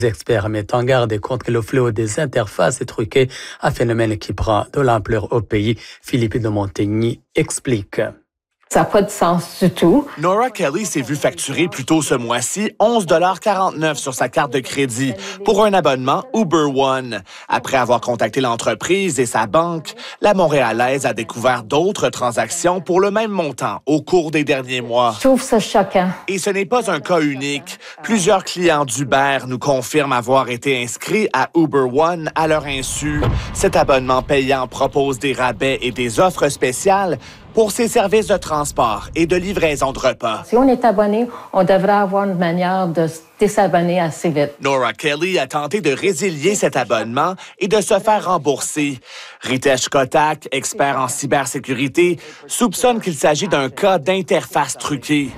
Les experts mettent en garde contre le fléau des interfaces truquées, un phénomène qui prend de l'ampleur au pays. Philippe de Montigny explique. Ça n'a pas de sens du tout. Nora Kelly s'est vue facturer plus tôt ce mois-ci 11,49 $ sur sa carte de crédit pour un abonnement Uber One. Après avoir contacté l'entreprise et sa banque, la Montréalaise a découvert d'autres transactions pour le même montant au cours des derniers mois. Je trouve ça choquant. Et ce n'est pas un cas unique. Plusieurs clients d'Uber nous confirment avoir été inscrits à Uber One à leur insu. Cet abonnement payant propose des rabais et des offres spéciales pour ses services de transport et de livraison de repas. Si on est abonné, on devrait avoir une manière de se désabonner assez vite. Nora Kelly a tenté de résilier cet abonnement et de se faire rembourser. Ritesh Kotak, expert en cybersécurité, soupçonne qu'il s'agit d'un cas d'interface truquée.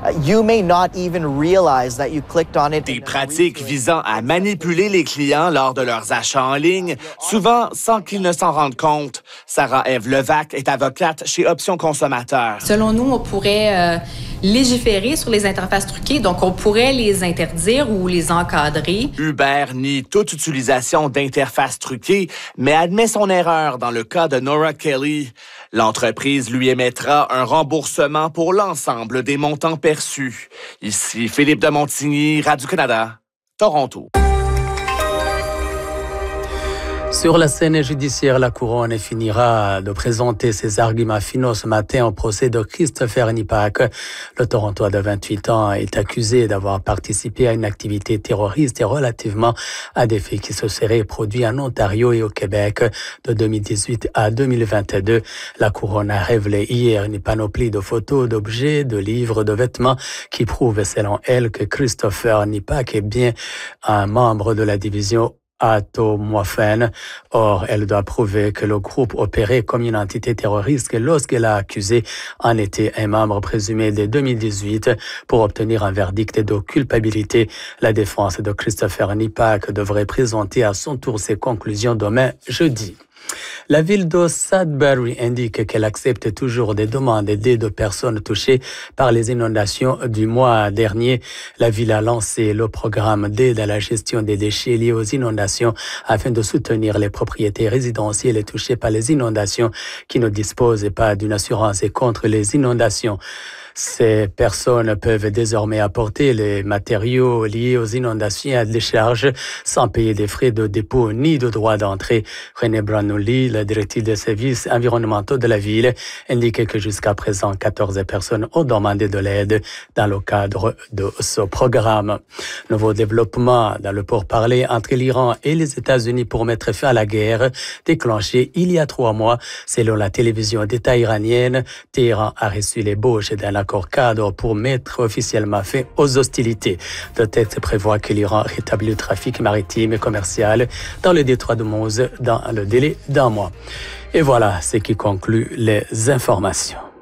Des pratiques visant à manipuler les clients lors de leurs achats en ligne, souvent sans qu'ils ne s'en rendent compte. Sarah-Ève Levac est avocate chez Options Consommateurs. Selon nous, on pourrait légiférer sur les interfaces truquées, donc on pourrait les interdire ou les encadrer. Uber nie toute utilisation d'interfaces truquées, mais admet son erreur dans le cas de Nora Kelly. L'entreprise lui émettra un remboursement pour l'ensemble des montants perçus. Ici Philippe de Montigny, Radio-Canada, Toronto. Sur la scène judiciaire, la couronne finira de présenter ses arguments finaux ce matin au procès de Christopher Nipak. Le Torontois de 28 ans est accusé d'avoir participé à une activité terroriste et relativement à des faits qui se seraient produits en Ontario et au Québec de 2018 à 2022. La couronne a révélé hier une panoplie de photos, d'objets, de livres, de vêtements qui prouvent selon elle que Christopher Nipak est bien un membre de la division Atomwaffen. Or, elle doit prouver que le groupe opérait comme une entité terroriste lorsqu'elle a accusé en était un membre présumé dès 2018 pour obtenir un verdict de culpabilité. La défense de Christopher Nipak devrait présenter à son tour ses conclusions demain jeudi. La ville de Sudbury indique qu'elle accepte toujours des demandes d'aide de personnes touchées par les inondations du mois dernier. La ville a lancé le programme d'aide à la gestion des déchets liés aux inondations afin de soutenir les propriétés résidentielles touchées par les inondations qui ne disposent pas d'une assurance contre les inondations. Ces personnes peuvent désormais apporter les matériaux liés aux inondations à décharge sans payer des frais de dépôt ni de droit d'entrée. René Branoli, le directeur des services environnementaux de la ville, indique que jusqu'à présent, 14 personnes ont demandé de l'aide dans le cadre de ce programme. Nouveau développement dans le pourparlers entre l'Iran et les États-Unis pour mettre fin à la guerre déclenchée il y a 3 mois. Selon la télévision d'État iranienne, Téhéran a reçu l'ébauche d'un accord cadre pour mettre officiellement fin aux hostilités. Le texte prévoit que l'Iran rétablit le trafic maritime et commercial dans le détroit d'Ormuz dans le délai d'1 mois. Et voilà ce qui conclut les informations.